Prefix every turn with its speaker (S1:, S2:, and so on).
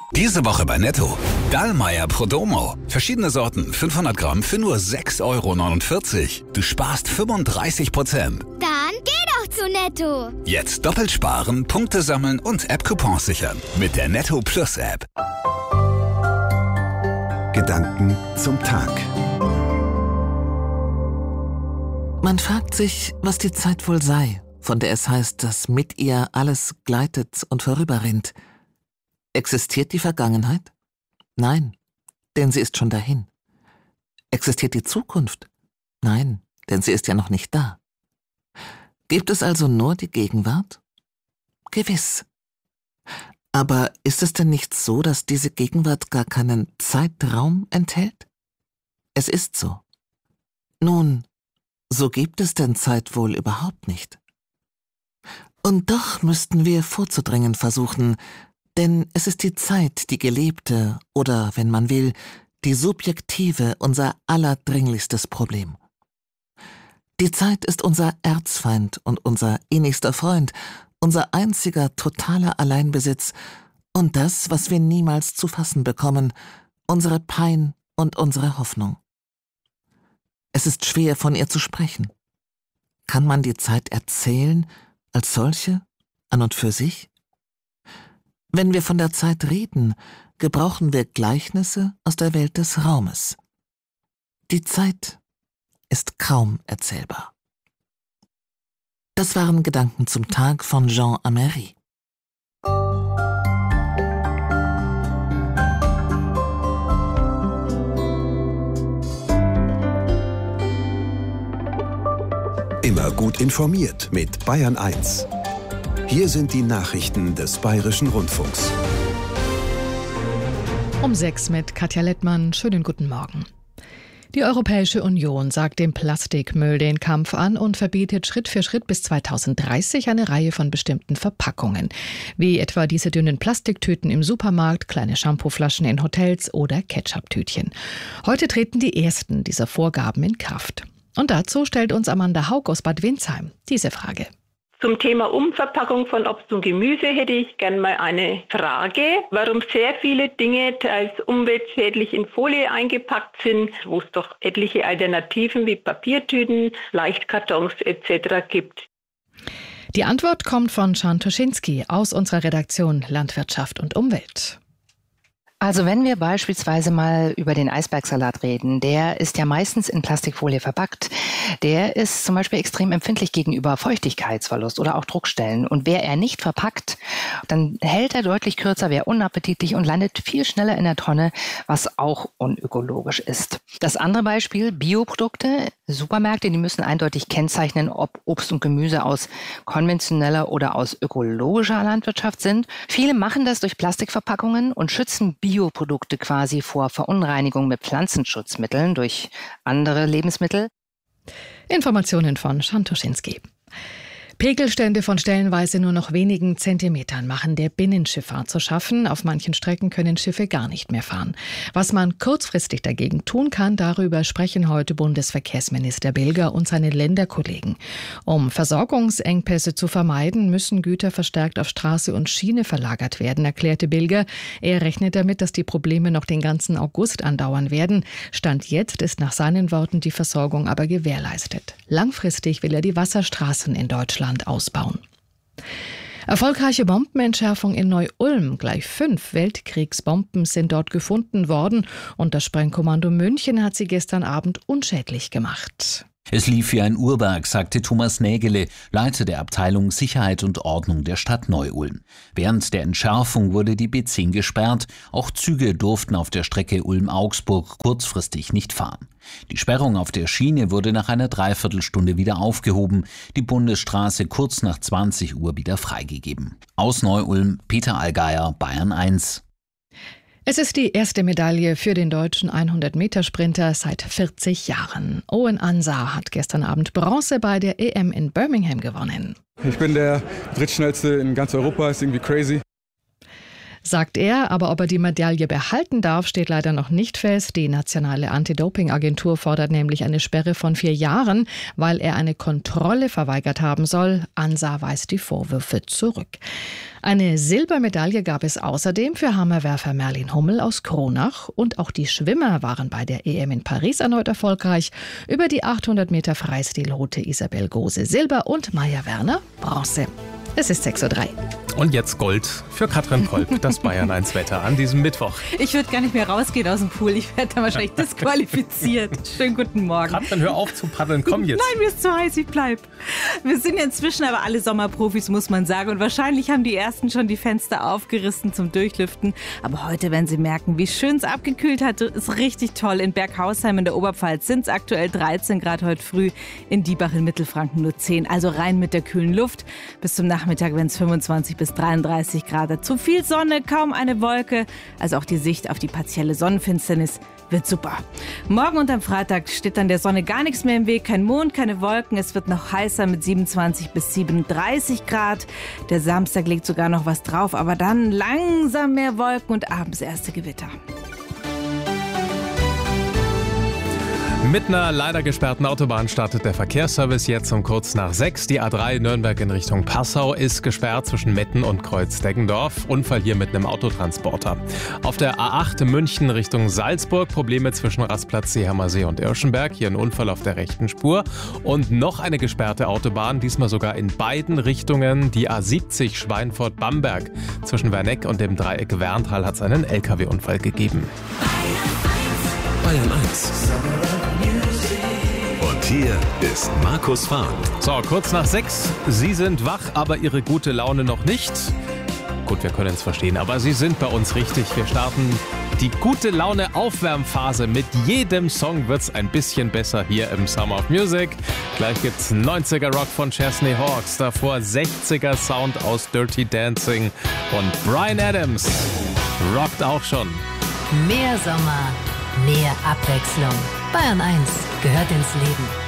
S1: Diese Woche bei Netto. Dallmayr Prodomo. Verschiedene Sorten, 500 Gramm für nur 6,49 €. Du sparst 35%.
S2: Dann geh doch zu Netto.
S1: Jetzt doppelt sparen, Punkte sammeln und App-Coupons sichern. Mit der Netto Plus App.
S3: Gedanken zum Tag.
S4: Man fragt sich, was die Zeit wohl sei, von der es heißt, dass mit ihr alles gleitet und vorüberrinnt. Existiert die Vergangenheit? Nein, denn sie ist schon dahin. Existiert die Zukunft? Nein, denn sie ist ja noch nicht da. Gibt es also nur die Gegenwart? Gewiss. Aber ist es denn nicht so, dass diese Gegenwart gar keinen Zeitraum enthält? Es ist so. Nun, so gibt es denn Zeit wohl überhaupt nicht. Und doch müssten wir vorzudringen versuchen, denn es ist die Zeit, die gelebte oder, wenn man will, die subjektive, unser allerdringlichstes Problem. Die Zeit ist unser Erzfeind und unser innigster Freund, unser einziger totaler Alleinbesitz und das, was wir niemals zu fassen bekommen, unsere Pein und unsere Hoffnung. Es ist schwer, von ihr zu sprechen. Kann man die Zeit erzählen, als solche, an und für sich? Wenn wir von der Zeit reden, gebrauchen wir Gleichnisse aus der Welt des Raumes. Die Zeit ist kaum erzählbar. Das waren Gedanken zum Tag von Jean Amery.
S3: Immer gut informiert mit Bayern 1. Hier sind die Nachrichten des Bayerischen Rundfunks.
S5: Um 6 mit Katja Lettmann. Schönen guten Morgen. Die Europäische Union sagt dem Plastikmüll den Kampf an und verbietet Schritt für Schritt bis 2030 eine Reihe von bestimmten Verpackungen, wie etwa diese dünnen Plastiktüten im Supermarkt, kleine Shampooflaschen in Hotels oder Ketchup-Tütchen. Heute treten die ersten dieser Vorgaben in Kraft. Und dazu stellt uns Amanda Haug aus Bad Windsheim diese Frage.
S6: Zum Thema Umverpackung von Obst und Gemüse hätte ich gerne mal eine Frage. Warum sehr viele Dinge teils umweltschädlich in Folie eingepackt sind, wo es doch etliche Alternativen wie Papiertüten, Leichtkartons etc. gibt.
S5: Die Antwort kommt von Can Toschinski aus unserer Redaktion Landwirtschaft und Umwelt.
S7: Also wenn wir beispielsweise mal über den Eisbergsalat reden, der ist ja meistens in Plastikfolie verpackt. Der ist zum Beispiel extrem empfindlich gegenüber Feuchtigkeitsverlust oder auch Druckstellen. Und wäre er nicht verpackt, dann hält er deutlich kürzer, wäre unappetitlich und landet viel schneller in der Tonne, was auch unökologisch ist. Das andere Beispiel, Bioprodukte. Supermärkte, die müssen eindeutig kennzeichnen, ob Obst und Gemüse aus konventioneller oder aus ökologischer Landwirtschaft sind. Viele machen das durch Plastikverpackungen und schützen Bioprodukte quasi vor Verunreinigung mit Pflanzenschutzmitteln durch andere Lebensmittel.
S5: Informationen von Can Toschinski. Pegelstände von stellenweise nur noch wenigen Zentimetern machen der Binnenschifffahrt zu schaffen. Auf manchen Strecken können Schiffe gar nicht mehr fahren. Was man kurzfristig dagegen tun kann, darüber sprechen heute Bundesverkehrsminister Bilger und seine Länderkollegen. Um Versorgungsengpässe zu vermeiden, müssen Güter verstärkt auf Straße und Schiene verlagert werden, erklärte Bilger. Er rechnet damit, dass die Probleme noch den ganzen August andauern werden. Stand jetzt ist nach seinen Worten die Versorgung aber gewährleistet. Langfristig will er die Wasserstraßen in Deutschland ausbauen. Erfolgreiche Bombenentschärfung in Neu-Ulm. Gleich 5 Weltkriegsbomben sind dort gefunden worden und das Sprengkommando München hat sie gestern Abend unschädlich gemacht.
S8: Es lief wie ein Uhrwerk, sagte Thomas Nägele, Leiter der Abteilung Sicherheit und Ordnung der Stadt Neu-Ulm. Während der Entschärfung wurde die B10 gesperrt. Auch Züge durften auf der Strecke Ulm-Augsburg kurzfristig nicht fahren. Die Sperrung auf der Schiene wurde nach einer Dreiviertelstunde wieder aufgehoben, die Bundesstraße kurz nach 20 Uhr wieder freigegeben. Aus Neu-Ulm, Peter Allgeier, Bayern 1.
S5: Es ist die erste Medaille für den deutschen 100-Meter-Sprinter seit 40 Jahren. Owen Ansah hat gestern Abend Bronze bei der EM in Birmingham gewonnen.
S9: Ich bin der drittschnellste in ganz Europa, ist irgendwie crazy.
S5: Sagt er, aber ob er die Medaille behalten darf, steht leider noch nicht fest. Die nationale Anti-Doping-Agentur fordert nämlich eine Sperre von 4 Jahren, weil er eine Kontrolle verweigert haben soll. Ansah weist die Vorwürfe zurück. Eine Silbermedaille gab es außerdem für Hammerwerfer Merlin Hummel aus Kronach. Und auch die Schwimmer waren bei der EM in Paris erneut erfolgreich. Über die 800 Meter Freistil holte Isabel Gose Silber und Maja Werner Bronze. Es ist 6:03 Uhr.
S10: Und jetzt Gold für Katrin Kolb, das Bayern 1 Wetter an diesem Mittwoch.
S11: Ich würde gar nicht mehr rausgehen aus dem Pool. Ich werde dann wahrscheinlich disqualifiziert. Schönen guten Morgen.
S10: Katrin, hör auf zu paddeln. Komm jetzt.
S11: Nein, mir ist zu heiß. Ich bleib. Wir sind ja inzwischen aber alle Sommerprofis, muss man sagen. Und wahrscheinlich haben die Ersten schon die Fenster aufgerissen zum Durchlüften. Aber heute werden Sie merken, wie schön es abgekühlt hat. Ist richtig toll. In Berghausheim in der Oberpfalz sind es aktuell 13 Grad heute früh. In Diebach in Mittelfranken nur 10. Also rein mit der kühlen Luft. Bis zum Nachmittag werden es 25 bis 33 Grad. Zu viel Sonne, kaum eine Wolke. Also auch die Sicht auf die partielle Sonnenfinsternis wird super. Morgen und am Freitag steht dann der Sonne gar nichts mehr im Weg. Kein Mond, keine Wolken. Es wird noch heißer mit 27 bis 37 Grad. Der Samstag legt sogar noch was drauf. Aber dann langsam mehr Wolken und abends erste Gewitter.
S10: Mit einer leider gesperrten Autobahn startet der Verkehrsservice jetzt um kurz nach 6. Die A3 Nürnberg in Richtung Passau ist gesperrt zwischen Metten und Kreuz-Deggendorf. Unfall hier mit einem Autotransporter. Auf der A8 München Richtung Salzburg Probleme zwischen Rastplatz Seehammer See und Irschenberg. Hier ein Unfall auf der rechten Spur. Und noch eine gesperrte Autobahn, diesmal sogar in beiden Richtungen. Die A70 Schweinfurt-Bamberg. Zwischen Werneck und dem Dreieck Werntal hat es einen LKW-Unfall gegeben.
S3: Bayern 1. Und hier ist Markus Farn.
S10: So, kurz nach 6. Sie sind wach, aber Ihre gute Laune noch nicht. Gut, wir können es verstehen, aber Sie sind bei uns richtig. Wir starten die gute Laune Aufwärmphase. Mit jedem Song wird's ein bisschen besser hier im Summer of Music. Gleich gibt's 90er Rock von Chesney Hawkes, davor 60er Sound aus Dirty Dancing und Bryan Adams rockt auch schon.
S12: Mehr Sommer, mehr Abwechslung. Bayern 1 gehört ins Leben.